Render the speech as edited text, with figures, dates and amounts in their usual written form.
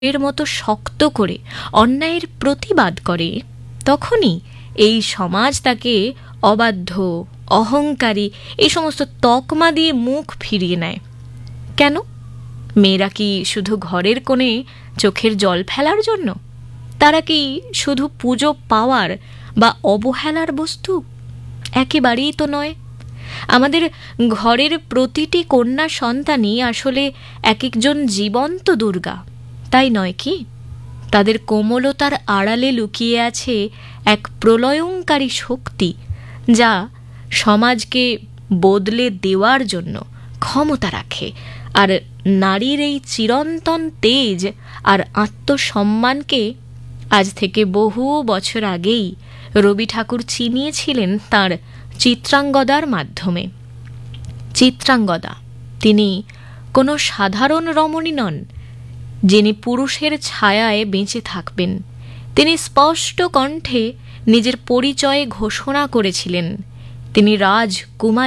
এর মতো শক্ত করে অন্যায়ের প্রতিবাদ করে, তখনই এই সমাজ তাকে অবাধ্য, অহংকারী এই সমস্ত তকমা দিয়ে মুখ ফিরিয়ে নেয়। কেন? মেয়েরা কি শুধু ঘরের কোণে চোখের জল ফেলার জন্য? তারা কি শুধু পুজো পাওয়ার বা অবহেলার বস্তু? একেবারেই তো নয়। আমাদের ঘরের প্রতিটি কন্যা সন্তানই আসলে এক একজন জীবন্ত দুর্গা, তাই নয় কি? তাদের কোমলতার আড়ালে লুকিয়ে আছে এক প্রলয়ঙ্কারী শক্তি, যা সমাজকে বদলে দেওয়ার জন্য ক্ষমতা রাখে। আর নারীর এই চিরন্তন তেজ আর আত্মসম্মানকে আজ থেকে বহু বছর আগেই রবি ঠাকুর চিনিয়েছিলেন তাঁর চিত্রাঙ্গদার মাধ্যমে। চিত্রাঙ্গদা, তিনি কোনো সাধারণ রমণী নন, যিনি পুরুষের ছায়ায় বেঁচে থাকবেন। তিনি স্পষ্ট কণ্ঠে নিজের পরিচয় ঘোষণা করেছিলেন। তিনি রাজকুমার